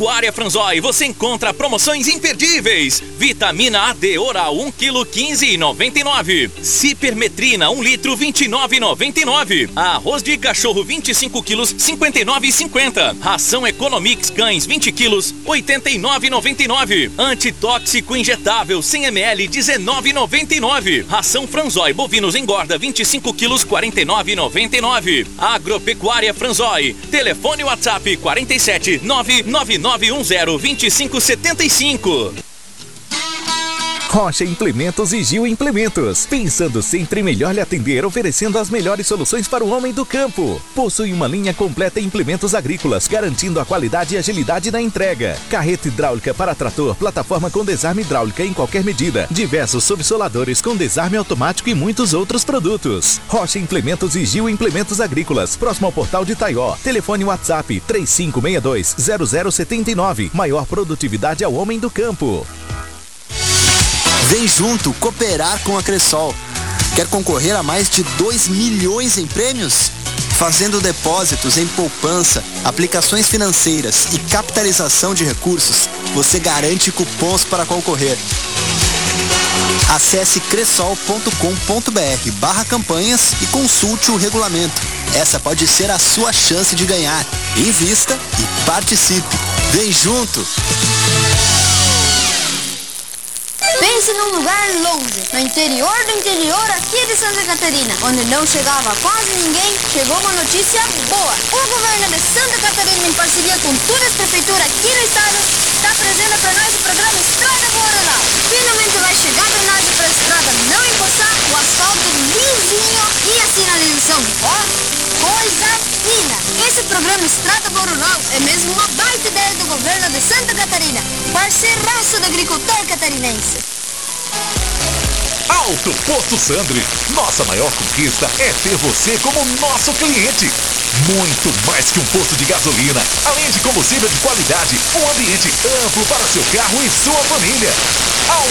Agropecuária Franzói, você encontra promoções imperdíveis. Vitamina AD Oral 1 kg 15,99. Cipermetrina 1 litro 29,99. Arroz de cachorro 25 quilos 59,50. Ração Economix Cães 20 quilos 89,99. Antitóxico injetável 100 ml 19,99. Ração Franzói Bovinos Engorda 25 quilos 49,99. Agropecuária Franzói. Telefone WhatsApp 47 99910 2575. Rocha Implementos e Gil Implementos. Pensando sempre em melhor lhe atender, oferecendo as melhores soluções para o homem do campo. Possui uma linha completa em implementos agrícolas, garantindo a qualidade e agilidade na entrega. Carreta hidráulica para trator, plataforma com desarme hidráulica em qualquer medida, diversos subsoladores com desarme automático e muitos outros produtos. Rocha Implementos e Gil Implementos Agrícolas, próximo ao Portal de Taió. Telefone WhatsApp 3562-0079. Maior produtividade ao homem do campo. Vem junto, cooperar com a Cressol. Quer concorrer a mais de 2 milhões em prêmios? Fazendo depósitos em poupança, aplicações financeiras e capitalização de recursos, você garante cupons para concorrer. Acesse cressol.com.br/campanhas e consulte o regulamento. Essa pode ser a sua chance de ganhar. Invista e participe. Vem junto! Pense num lugar longe, no interior do interior aqui de Santa Catarina, onde não chegava quase ninguém. Chegou uma notícia boa. O governo de Santa Catarina, em parceria com todas as prefeituras aqui no estado, está trazendo para nós o programa Estrada Boa Rural. Finalmente vai chegar para nós para a estrada não empoçar, o asfalto lisinho e a sinalização. Ó, coisa fina. Esse programa Estrada Boa Rural é mesmo uma baita ideia do governo de Santa Catarina, parceiraço do agricultor catarinense. Alto Posto Sandri, nossa maior conquista é ter você como nosso cliente. Muito mais que um posto de gasolina, além de combustível de qualidade, um ambiente amplo para seu carro e sua família.